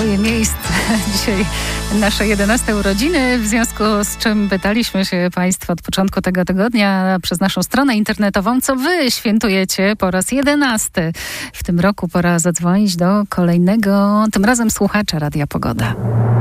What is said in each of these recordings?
Miejsc dzisiaj nasze 11 urodziny, w związku z czym pytaliśmy się Państwa od początku tego tygodnia przez naszą stronę internetową, co Wy świętujecie po raz 11. W tym roku pora zadzwonić do kolejnego, tym razem słuchacza Radia Pogoda.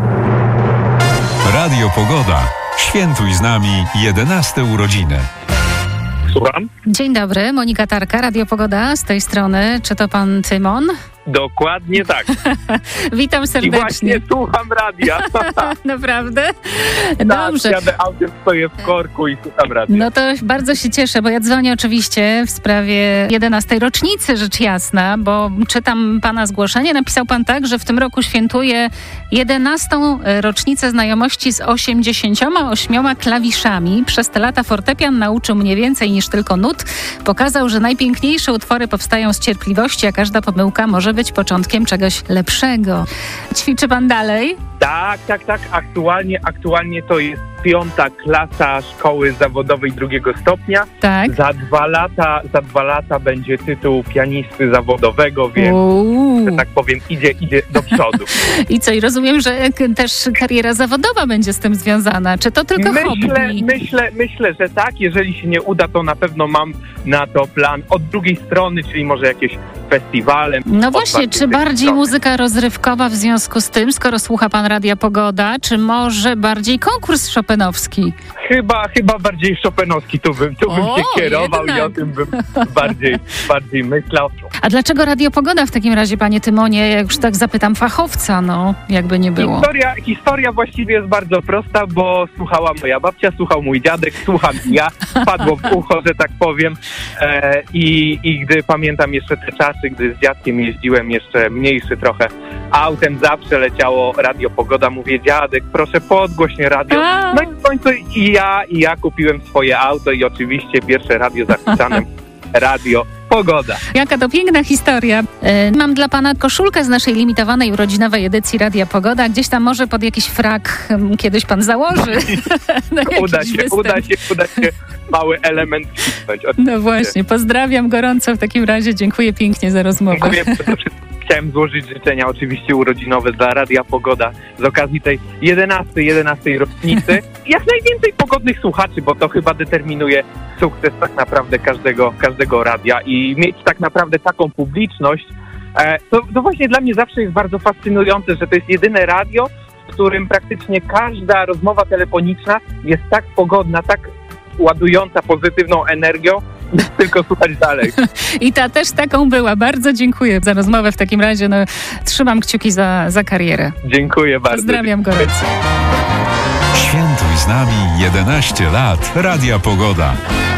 Radio Pogoda. Świętuj z nami 11 urodziny. Słucham? Dzień dobry, Monika Tarka, Radio Pogoda z tej strony. Czy to pan Tymon? Dokładnie tak. Witam I serdecznie. właśnie słucham radia. Naprawdę? Tak, Dobrze. jadę autem, stoję w korku i słucham radia. No to bardzo się cieszę, bo ja dzwonię oczywiście w sprawie 11. rocznicy, rzecz jasna, bo czytam pana zgłoszenie. Napisał pan tak, że w tym roku świętuje 11. rocznicę znajomości z 88 klawiszami. Przez te lata fortepian nauczył mnie więcej niż tylko nut. Pokazał, że najpiękniejsze utwory powstają z cierpliwości, a każda pomyłka może być początkiem czegoś lepszego. Ćwiczy pan dalej? Tak. Aktualnie to jest 5. klasa szkoły zawodowej 2. stopnia. Tak. Za dwa lata będzie tytuł pianisty zawodowego, więc, że tak powiem, idzie do przodu. I co? I rozumiem, że też kariera zawodowa będzie z tym związana. Czy to tylko hobby? Myślę, że tak. Jeżeli się nie uda, to na pewno mam na to plan od drugiej strony, czyli może jakieś festiwale. No właśnie, czy bardziej muzyka rozrywkowa w związku z tym, skoro słucha pan Radia Pogoda, czy może bardziej konkurs chopinowski? Chyba bardziej chopinowski tu bym się kierował jednak. I o tym bym bardziej myślał. A dlaczego Radio Pogoda w takim razie, panie Tymonie, jak już tak zapytam fachowca, no jakby nie było? Historia właściwie jest bardzo prosta, bo słuchała moja babcia, słuchał mój dziadek, słucham ja, padło w ucho, że tak powiem. I gdy pamiętam jeszcze te czasy, gdy z dziadkiem jeździłem jeszcze mniejszy trochę autem, zawsze leciało Radio Pogoda. Mówię, dziadek, proszę podgłośnie radio. No i w końcu i ja kupiłem swoje auto i oczywiście pierwsze radio zapisane Radio Pogoda. Jaka to piękna historia. Mam dla pana koszulkę z naszej limitowanej urodzinowej edycji Radia Pogoda. Gdzieś tam może pod jakiś frak kiedyś pan założy. Uda się mały element wcisnąć. No właśnie, pozdrawiam gorąco w takim razie. Dziękuję pięknie za rozmowę. Dziękuję przede wszystkim. Chciałem złożyć życzenia oczywiście urodzinowe dla Radia Pogoda z okazji tej 11. rocznicy. Jak najwięcej pogodnych słuchaczy, bo to chyba determinuje sukces tak naprawdę każdego radia i mieć tak naprawdę taką publiczność, to właśnie dla mnie zawsze jest bardzo fascynujące, że to jest jedyne radio, w którym praktycznie każda rozmowa telefoniczna jest tak pogodna, tak ładująca pozytywną energią, tylko słuchać dalej. I ta też taką była. Bardzo dziękuję za rozmowę w takim razie. No, trzymam kciuki za karierę. Dziękuję bardzo. Pozdrawiam gorąco. Świętuj z nami 11 lat Radia Pogoda.